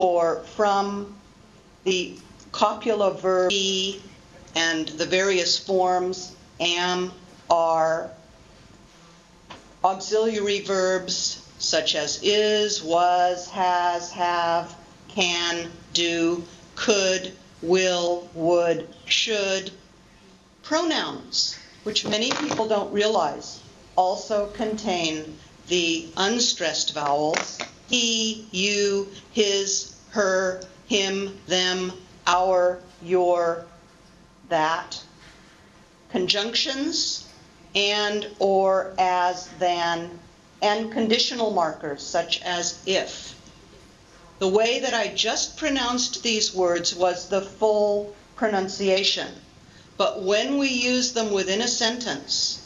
or from the copula verb be and the various forms am, are, auxiliary verbs such as is, was, has, have, can, do, could, will, would, should. Pronouns, which many people don't realize, also contain the unstressed vowels he, you, his, her, him, them, our, your, that. Conjunctions, and, or, as, than, and conditional markers such as if. The way that I just pronounced these words was the full pronunciation. But when we use them within a sentence,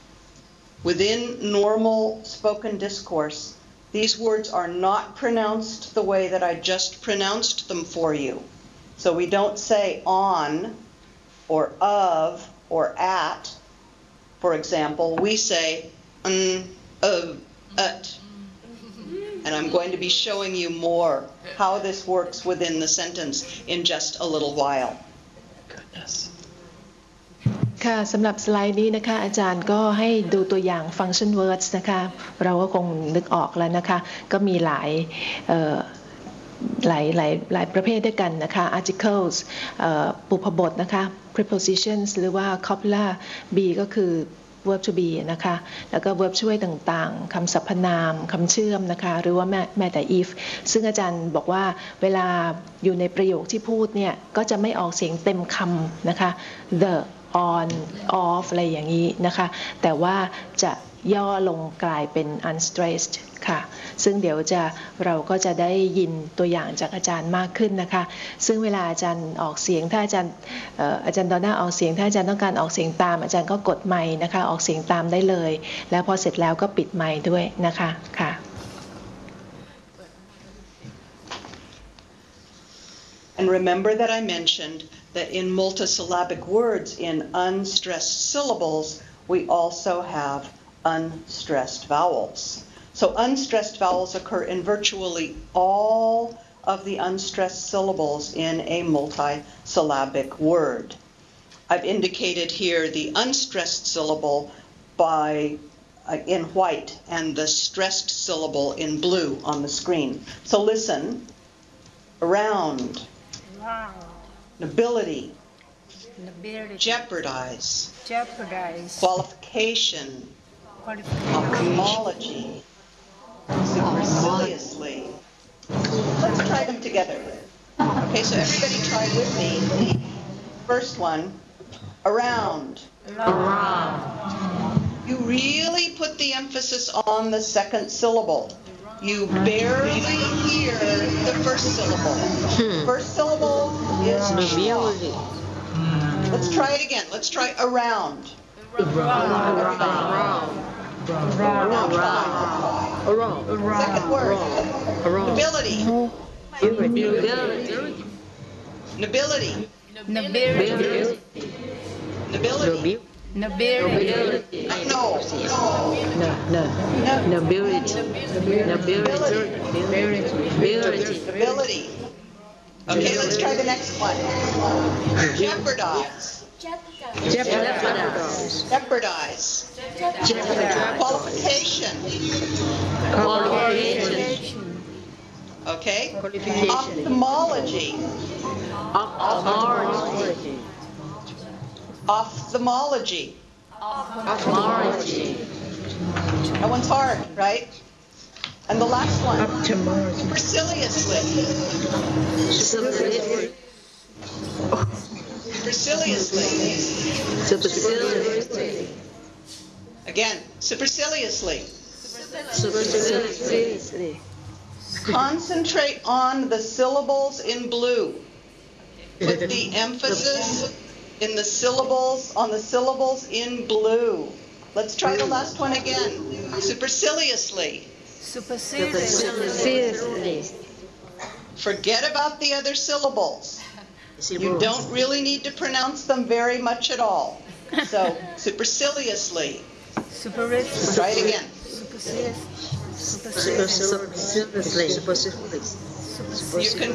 within normal spoken discourse, these words are not pronounced the way that I just pronounced them for you. So we don't say on or of or at. For example, we say of, at. And I'm going to be showing you more how this works within the sentence in just a little while. Goodness. ค่ะสำหรับสไลด์นี้นะคะอาจารย์ก็ให้ดูตัวอย่าง function words นะคะเราก็คงนึกออกแล้วนะคะก็มีหลายประเภทด้วยกันนะคะ articles ปุพบทนะคะ prepositions หรือว่า copula b ก็คือ verb to be นะคะแล้วก็ verb ช่วยต่างๆคำสรรพนามคำเชื่อมนะคะหรือว่าแม้แต่ if ซึ่งอาจารย์บอกว่าเวลาอยู่ในประโยคที่พูดเนี่ยก็จะไม่ออกเสียงเต็มคำนะคะ the on off อะไรอย่างนี้นะคะแต่ว่าจะย่อลงกลายเป็น unstressed ค่ะซึ่งเดี๋ยวเราก็จะได้ยินตัวอย่างจากอาจารย์มากขึ้นนะคะซึ่งเวลาอาจารย์ออกเสียงถ้าอาจารย์ดอน่าออกเสียงถ้าอาจารย์ต้องการออกเสียงตามอาจารย์ก็กดไมค์นะคะออกเสียงตามได้เลยแล้วพอเสร็จแล้วก็ปิดไมค์ด้วยนะคะค่ะ And remember that I mentioned that in multisyllabic words, in unstressed syllables, we also have unstressed vowels. So unstressed vowels occur in virtually all of the unstressed syllables in a multisyllabic word. I've indicated here the unstressed syllable in white and the stressed syllable in blue on the screen. So listen. Around. Nobility. Jeopardize. Qualification. Ophthalmology. Superciliously. Let's try them together. Okay, so everybody try with me. First one, around. You really put the emphasis on the second syllable. You barely hear the first syllable. First syllable is strong. Let's try it again. Let's try around. Second word. Nobility. Nobility. Nobility. Nobility. No. Nobility. Okay, let's try the next one. Jeopardize. Jeopardize. Qualification. Okay. Ophthalmology. Ophthalmology. That one's hard, right? And the last one. Superciliously. Superciliously. Again, superciliously. Concentrate on the syllables in blue. Put the emphasis in the syllables, on the syllables in blue. Let's try the last one again. Superciliously. Forget about the other syllables. You don't really need to pronounce them very much at all. So, superciliously. Try it again. You can